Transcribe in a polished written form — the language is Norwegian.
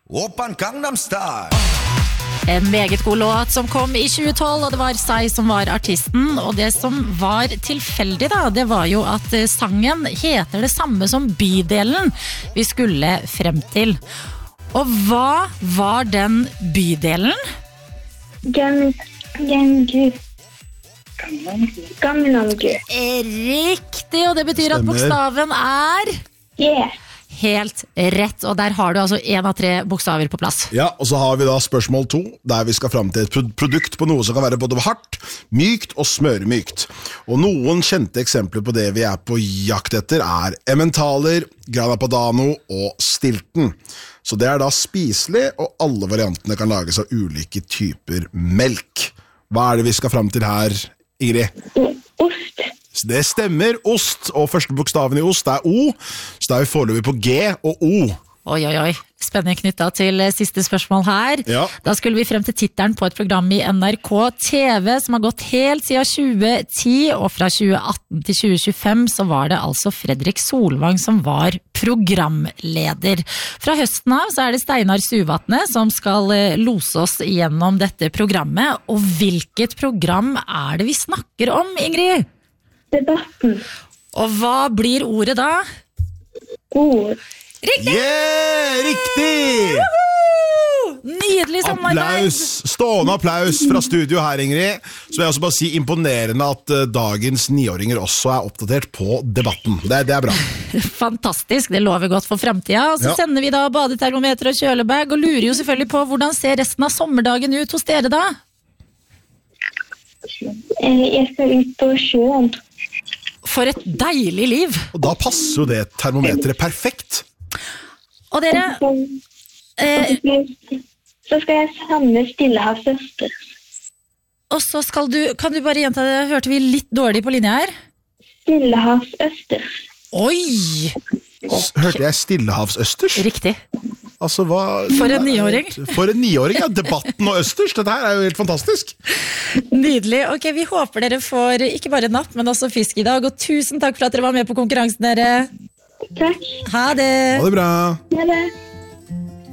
Oppan Gangnam Style. En meget god låt som kom i 2012, og det var Psy som var artisten. Og det som var tilfeldig da, det var jo at sangen heter det samme som bydelen vi skulle frem til. Og hva var den bydelen? Gangnam-gu. Riktig, og det betyr at bokstaven er... Yeah. Helt rett, og der har du altså 1 av 3 bokstaver på plass. Ja, og så har vi da spørsmål 2, der vi skal frem til et produkt på noe som kan være både hardt, mykt og smøremykt. Og noen kjente eksempler på det vi er på jakt etter er emmentaler, grana padano og stilton. Så det er da spiselig, og alle variantene kan lages av ulike typer melk. Hva er det vi skal frem til her, Ingrid? Ost. Det stemmer, ost, og første bokstaven i ost er O, så da er vi foreløpig på G og O. Oi, spennende knyttet til siste spørsmål her. Ja. Da skulle vi frem til titelen på et program i NRK TV som har gått helt siden 2010, og fra 2018 til 2025 så var det altså Fredrik Solvang som var programleder. Fra høsten av så er det Steinar Suvatne som skal lose oss gjennom dette programmet, og hvilket program er det vi snakker om, Ingrid? Debatten. Og hva blir ordet da? Ord. Riktig! Yeah, riktig! Nydelig samarbeid! Stående applaus fra studio her, Ingrid. Så vil jeg også bare si imponerende at dagens 9-åringer også er oppdatert på debatten. Det er bra. Fantastisk, det lover godt for fremtiden. Og så sender vi da badetermometer og kjølebag, og lurer jo selvfølgelig på hvordan ser resten av sommerdagen ut hos dere da? Jeg skal ut på sjøen. For et deilig liv! Og da passer jo det termometeret perfekt. Og dere... Så skal jeg samle Stillehavsøster. Og så skal du... Kan du bare gjenta det? Hørte vi litt dårlig på linja her? Stillehavsøster. Oi! Hørte jeg Stillehavsøsters? Riktig. Altså, hva... For en 9-åring. For en 9-åring, ja. Debatten og østers. Dette her er jo helt fantastisk. Nydelig. Ok, vi håper dere får ikke bare napp, men også fisk i dag. Og tusen takk for at dere var med på konkurransen, dere. Takk. Ha det! Ha det bra. Ha det.